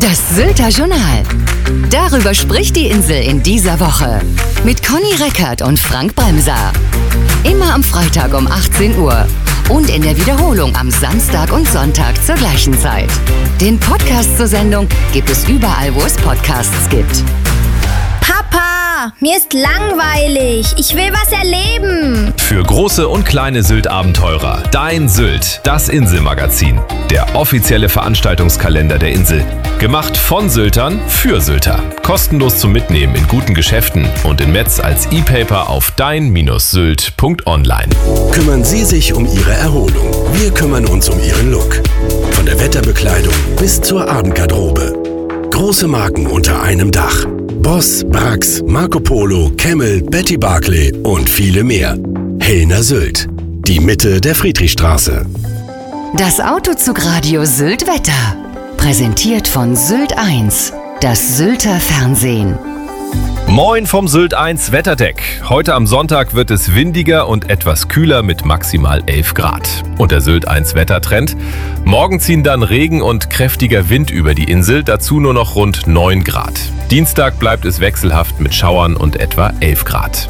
Das Sylter Journal. Darüber spricht die Insel in dieser Woche. Mit Conny Reckert und Frank Bremser. Immer am Freitag um 18 Uhr. Und in der Wiederholung am Samstag und Sonntag zur gleichen Zeit. Den Podcast zur Sendung gibt es überall, wo es Podcasts gibt. Papa, mir ist langweilig. Ich will was erleben. Für große und kleine Sylt-Abenteurer. Dein Sylt, das Inselmagazin. Der offizielle Veranstaltungskalender der Insel. Gemacht von Syltern für Sylter. Kostenlos zum Mitnehmen in guten Geschäften und in Metz als E-Paper auf dein-sylt.online. Kümmern Sie sich um Ihre Erholung. Wir kümmern uns um Ihren Look. Von der Wetterbekleidung bis zur Abendgarderobe. Große Marken unter einem Dach. Boss, Brax, Marco Polo, Camel, Betty Barclay und viele mehr. Hellner Sylt. Die Mitte der Friedrichstraße. Das Autozugradio Sylt Wetter. Präsentiert von Sylt 1, das Sylter Fernsehen. Moin vom Sylt 1 Wetterdeck. Heute am Sonntag wird es windiger und etwas kühler mit maximal 11 Grad. Und der Sylt 1 Wettertrend. Morgen ziehen dann Regen und kräftiger Wind über die Insel, dazu nur noch rund 9 Grad. Dienstag bleibt es wechselhaft mit Schauern und etwa 11 Grad.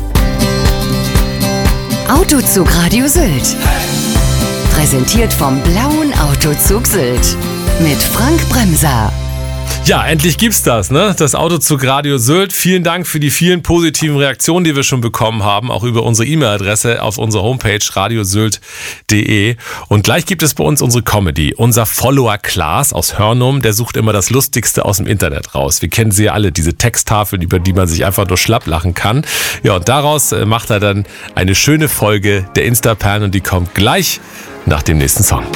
Autozugradio Sylt. Präsentiert vom Blauen Autozug Sylt. Mit Frank Bremser. Ja, endlich gibt's das, ne? Das Autozugradio Sylt. Vielen Dank für die vielen positiven Reaktionen, die wir schon bekommen haben, auch über unsere E-Mail-Adresse auf unserer Homepage radiosylt.de. Und gleich gibt es bei uns unsere Comedy. Unser Follower Klaas aus Hörnum, der sucht immer das Lustigste aus dem Internet raus. Wir kennen sie ja alle, diese Texttafeln, über die man sich einfach nur schlapp lachen kann. Ja, und daraus macht er dann eine schöne Folge der Instaperlen und die kommt gleich nach dem nächsten Song.